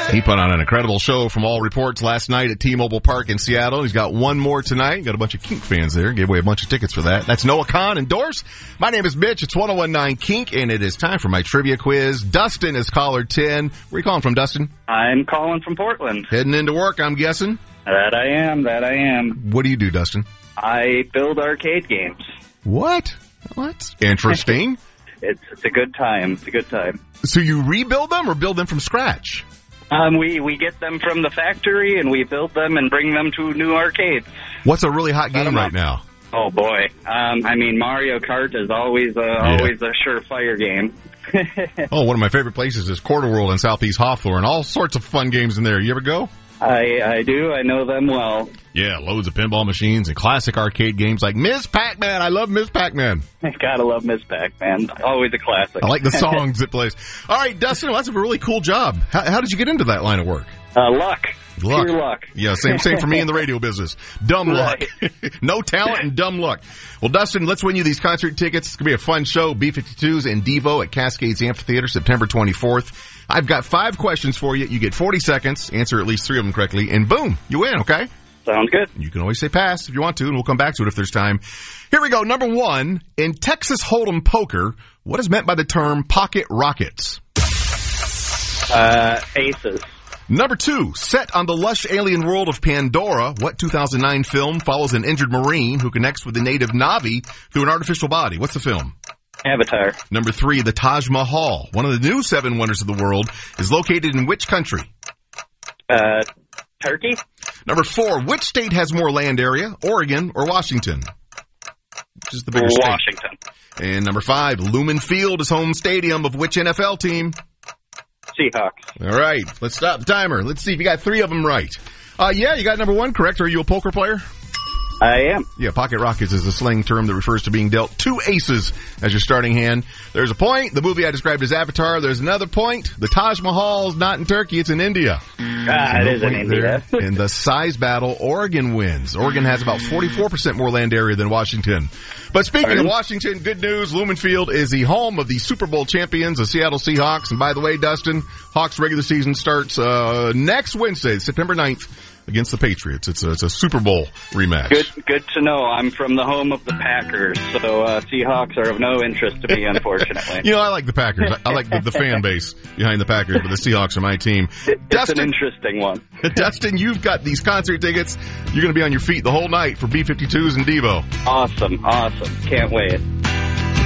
He put on an incredible show from all reports last night at T-Mobile Park in Seattle. He's got one more tonight. Got a bunch of Kink fans there. Gave away a bunch of tickets for that. That's Noah Kahn and Doris. My name is Mitch. It's 1019 Kink, and it is time for my trivia quiz. Dustin is caller 10. Where are you calling from, Dustin? I'm calling from Portland. Heading into work, I'm guessing? That I am. What do you do, Dustin? I build arcade games. What? Interesting. It's a good time. So you rebuild them or build them from scratch? We get them from the factory, and we build them and bring them to new arcades. What's a really hot game right now? Oh, boy. Mario Kart is always a surefire game. One of my favorite places is Quarter World in Southeast Hawthorne. All sorts of fun games in there. You ever go? I do. I know them well. Yeah, loads of pinball machines and classic arcade games like Ms. Pac-Man. I love Ms. Pac-Man. Gotta love Ms. Pac-Man. Always a classic. I like the songs it plays. All right, Dustin, well, that's a really cool job. How did you get into that line of work? Luck. Pure luck. Yeah, same for me in the radio business. Dumb luck. No talent and dumb luck. Well, Dustin, let's win you these concert tickets. It's going to be a fun show. B-52s and Devo at Cascades Amphitheater, September 24th. I've got 5 questions for you. You get 40 seconds, answer at least 3 of them correctly, and boom, you win, okay? Sounds good. You can always say pass if you want to, and we'll come back to it if there's time. Here we go. Number 1, in Texas Hold'em poker, what is meant by the term pocket rockets? Aces. Number 2, set on the lush alien world of Pandora, what 2009 film follows an injured Marine who connects with the native Na'vi through an artificial body? What's the film? Avatar. Number 3, the Taj Mahal, one of the new 7 wonders of the world, is located in which country? Turkey. Number 4, which state has more land area, Oregon or Washington? Which is the bigger state? Washington. And number 5, Lumen Field is home stadium of which NFL team? Seahawks. All right, let's stop the timer. Let's see if you got 3 of them right. Yeah, you got number 1 correct. Are you a poker player? I am. Yeah, pocket rockets is a slang term that refers to being dealt 2 aces as your starting hand. There's a point. The movie I described as Avatar. There's another point. The Taj Mahal is not in Turkey. It's in India. It is in India. In the size battle, Oregon wins. Oregon has about 44% more land area than Washington. But speaking of Washington, good news. Lumen Field is the home of the Super Bowl champions, the Seattle Seahawks. And by the way, Dustin, Hawks regular season starts next Wednesday, September 9th. Against the Patriots. It's a Super Bowl rematch. Good to know. I'm from the home of the Packers, so Seahawks are of no interest to me, unfortunately. You know, I like the Packers. I like the fan base behind the Packers, but the Seahawks are my team. It's an interesting one. Dustin, you've got these concert tickets. You're going to be on your feet the whole night for B-52s and Devo. Awesome. Can't wait.